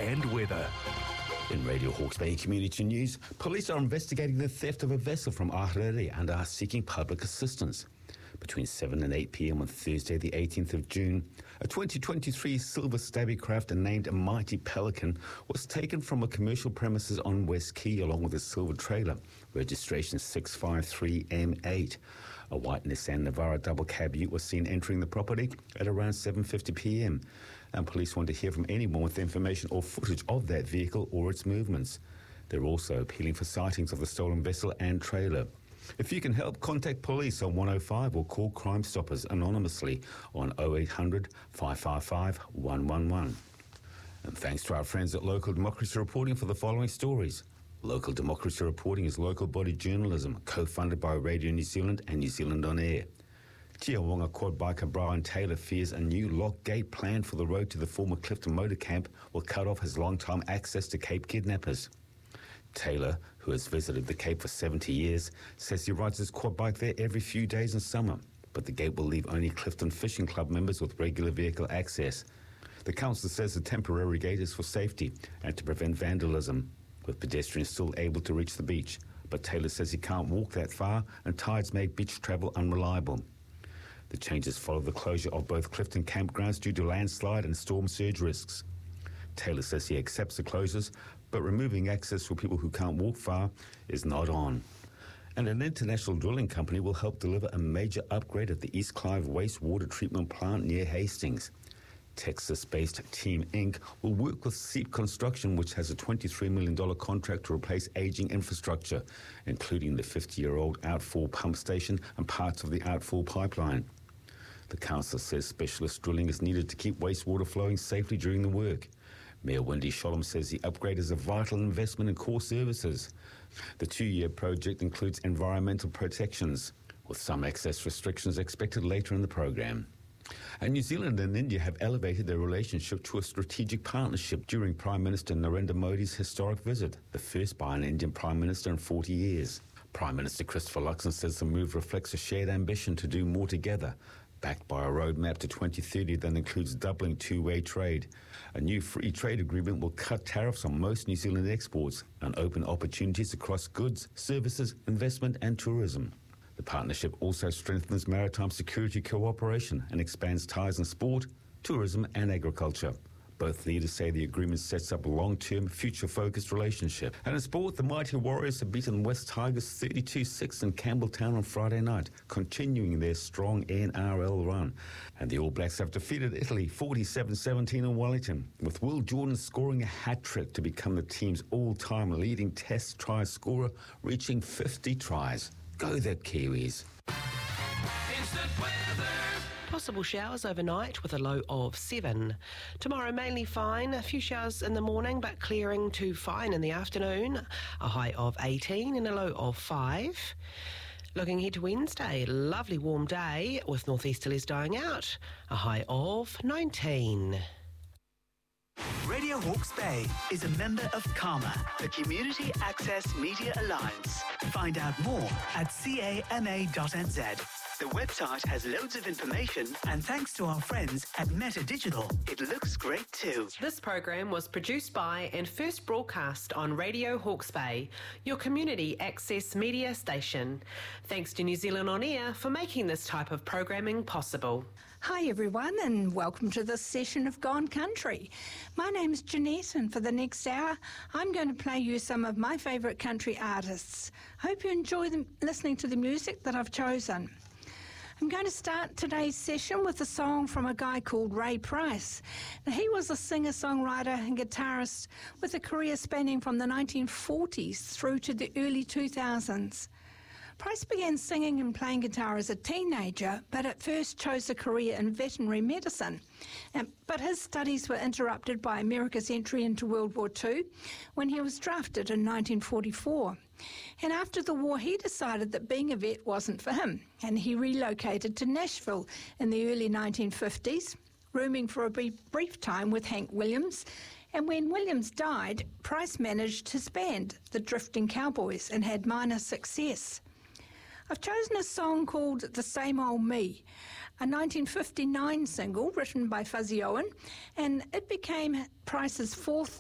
and weather. In Radio Hawke's Bay Community News, police are investigating the theft of a vessel from Ahuriri and are seeking public assistance. Between 7 and 8 p.m. on Thursday, the 18th of June, a 2023 silver stabby craft named Mighty Pelican was taken from a commercial premises on West Quay along with a silver trailer, registration 653M8. A white Nissan Navara double cab ute was seen entering the property at around 7:50 p.m. and police want to hear from anyone with information or footage of that vehicle or its movements. They're also appealing for sightings of the stolen vessel and trailer. If you can help, contact police on 105 or call Crime Stoppers anonymously on 0800 555 111. And thanks to our friends at Local Democracy Reporting for the following stories. Local Democracy Reporting is local body journalism, co-funded by Radio New Zealand and New Zealand On Air. Tiawonga quad biker Brian Taylor fears a new lock gate planned for the road to the former Clifton Motor Camp will cut off his long-time access to Cape kidnappers. Taylor, who has visited the Cape for 70 years, says he rides his quad bike there every few days in summer, but the gate will leave only Clifton Fishing Club members with regular vehicle access. The council says the temporary gate is for safety and to prevent vandalism, with pedestrians still able to reach the beach, but Taylor says he can't walk that far and tides make beach travel unreliable. The changes follow the closure of both Clifton campgrounds due to landslide and storm surge risks. Taylor says he accepts the closures, but removing access for people who can't walk far is not on. And an international drilling company will help deliver a major upgrade at the East Clive wastewater treatment plant near Hastings. Texas-based Team Inc. will work with Seep Construction, which has a $23 million contract to replace aging infrastructure, including the 50-year-old outfall pump station and parts of the outfall pipeline. The council says specialist drilling is needed to keep wastewater flowing safely during the work. Mayor Wendy Sholem says the upgrade is a vital investment in core services. The 2-year project includes environmental protections, with some access restrictions expected later in the program. And New Zealand and India have elevated their relationship to a strategic partnership during Prime Minister Narendra Modi's historic visit, the first by an Indian Prime Minister in 40 years. Prime Minister Christopher Luxon says the move reflects a shared ambition to do more together, backed by a roadmap to 2030 that includes doubling two-way trade. A new free trade agreement will cut tariffs on most New Zealand exports and open opportunities across goods, services, investment and tourism. The partnership also strengthens maritime security cooperation and expands ties in sport, tourism and agriculture. Both leaders say the agreement sets up a long-term, future-focused relationship. And in sport, the mighty Warriors have beaten West Tigers 32-6 in Campbelltown on Friday night, continuing their strong NRL run. And the All Blacks have defeated Italy 47-17 in Wellington, with Will Jordan scoring a hat-trick to become the team's all-time leading Test try scorer, reaching 50 tries. Go the Kiwis. Instant weather. Possible showers overnight with a low of 7. Tomorrow mainly fine, a few showers in the morning but clearing to fine in the afternoon, a high of 18 and a low of 5. Looking ahead to Wednesday, lovely warm day with northeasterlies dying out, a high of 19. Radio Hawke's Bay is a member of CAMA, the Community Access Media Alliance. Find out more at cama.nz. The website has loads of information, and thanks to our friends at Meta Digital, it looks great too. This program was produced by and first broadcast on Radio Hawke's Bay, your community access media station. Thanks to New Zealand On Air for making this type of programming possible. Hi everyone, and welcome to this session of Gone Country. My name's Jeanette, and for the next hour I'm going to play you some of my favourite country artists. I hope you enjoy listening to the music that I've chosen. I'm going to start today's session with a song from a guy called Ray Price. Now, he was a singer-songwriter and guitarist with a career spanning from the 1940s through to the early 2000s. Price began singing and playing guitar as a teenager, but at first chose a career in veterinary medicine. But his studies were interrupted by America's entry into World War II when he was drafted in 1944. And after the war, he decided that being a vet wasn't for him, and he relocated to Nashville in the early 1950s, rooming for a brief time with Hank Williams. And when Williams died, Price managed his band, the Drifting Cowboys, and had minor success. I've chosen a song called The Same Old Me, a 1959 single written by Fuzzy Owen, and it became Price's fourth